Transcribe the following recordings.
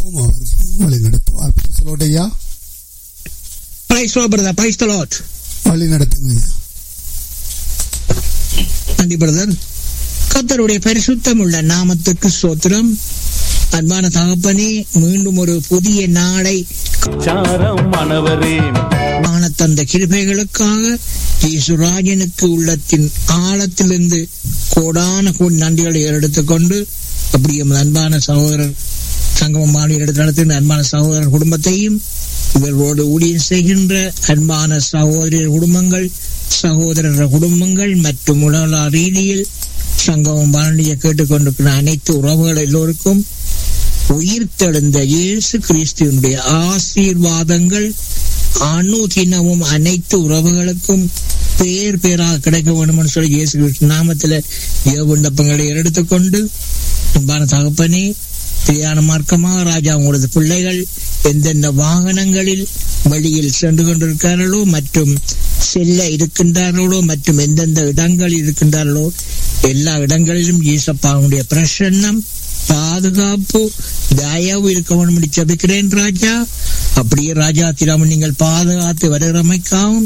வழி நடத்துவார். ஐயா வழி நடத்துங்க ஐயா. நன்றி பிரதர். கர்த்தருடைய பரிசுத்தம் உள்ள நாமத்துக்கு ஸ்தோத்திரம். அன்பான தகப்பனே, மீண்டும் ஒரு புதிய நாளை காண தந்த கிருபைகளுக்காக இயேசுராஜனுக்கு உள்ளத்தின் ஆழத்திலிருந்து கோடான கோடி நன்றிகளை எடுத்துக்கொண்டு, அப்படியே அன்பான சகோதரர் சங்கமம் மாநில எடுத்து நடத்துகின்ற அன்பான சகோதரர் குடும்பத்தையும், இவர்களோடு ஊழியம் செய்கின்ற அன்பான சகோதரர் குடும்பங்கள், சகோதரர் குடும்பங்கள் மற்றும் உலக ரீதியில் சங்கமம் வானொலியை கேட்டுக்கொண்டிருக்கிற அனைத்து உறவுகள் எல்லோருக்கும் உயிர்த்தெழுந்த இயேசு கிறிஸ்துவினுடைய ஆசீர்வாதங்கள் அனுதினமும் அனைத்து உறவுகளுக்கும் பேர் பேராக கிடைக்க வேண்டும் என்று சொல்லி இயேசு கிறிஸ்து நாமத்தில் விண்ணப்பங்களை எடுத்துக்கொண்டு, அன்பான தகப்பனே, பிரயாண மார்க்கமாக ராஜா உங்களது பிள்ளைகள் எந்தெந்த வாகனங்களில் வழியில் சென்று கொண்டிருக்கிறார்களோ மற்றும் செல்ல இருக்கின்றார்களோ மற்றும் எந்தெந்த இடங்களில் இருக்கின்றார்களோ எல்லா இடங்களிலும் இயேசப்பாவுடைய பிரசன்னம், பாதுகாப்பு, தயவு இருக்க வேண்டும் என்று ஜெபிக்கிறேன் ராஜா. அப்படியே ராஜா திராமன் நீங்கள் பாதுகாத்து வருகிறமைக்காகவும்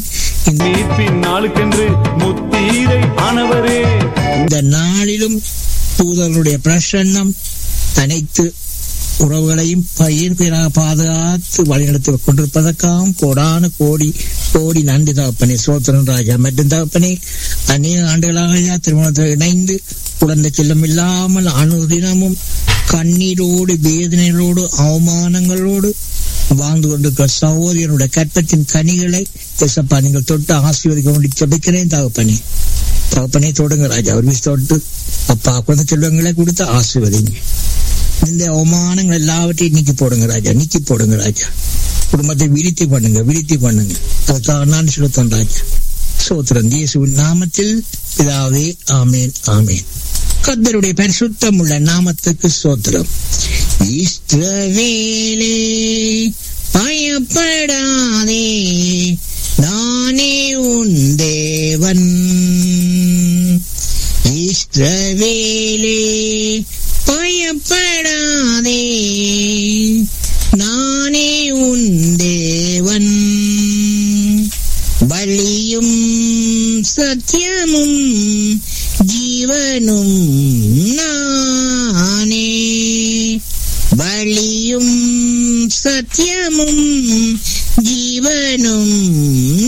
இந்த நாளிலும் தூதர்களுடைய பிரசன்னம் அனைத்து உறவுகளையும் பயிர் பேராக பாதுகாத்து வழிநடத்தி கொண்டிருப்பதற்காகவும் கோடான கோடி கோடி நன்றி தகப்பனே. சோத்திரன் ராஜா. மற்றும் தகப்பனே, அநேக ஆண்டுகளாக திருமணத்தில் இணைந்து குழந்தை செல்லம் இல்லாமல் அனுதினமும் கண்ணீரோடு வேதனைகளோடு அவமானங்களோடு வாழ்ந்து கொண்டிருக்கிற சகோதரனுடைய கற்பத்தின் கனிகளை தேசப்பா நீங்கள் தொட்டு ஆசீர்வதிக்க வேண்டி ஜெபிக்கிறேன் தகப்பனே. தகப்பனே தொடுங்க ராஜா. ஒரு தொட்டு அப்பா குழந்தை செல்வங்களை கொடுத்து ஆசீர்வதிங்க. இந்த அவமானங்கள் எல்லாவற்றையும் நீக்கி போடுங்க ராஜா, நீக்கி போடுங்க ராஜா. குடும்பத்தை விருத்தி பண்ணுங்க, விருத்தி பண்ணுங்க. அதுக்காக நான் சொல்லுத்தேன் ராஜா. சோத்திரன் இயேசுவின் நாமத்தில் பிதாவே, ஆமேன், ஆமேன். கர்த்தருடைய பரிசுத்தம் உள்ள நாமத்துக்கு சோத்திரம். இஸ்ரவேலே பயப்படாதே, நானே உன் தேவன். இஸ்ரவேலே பயப்படாதே, நானே உன் தேவன். வழியும் சத்தியமும் ஜீவனும் நானே. வழியும் சத்தியமும்